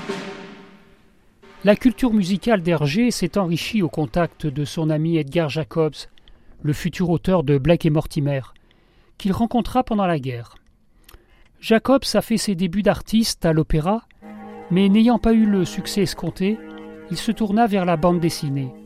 La culture musicale d'Hergé s'est enrichie au contact de son ami Edgar Jacobs, le futur auteur de Blake et Mortimer, qu'il rencontra pendant la guerre. Jacobs a fait ses débuts d'artiste à l'opéra, mais n'ayant pas eu le succès escompté, il se tourna vers la bande dessinée.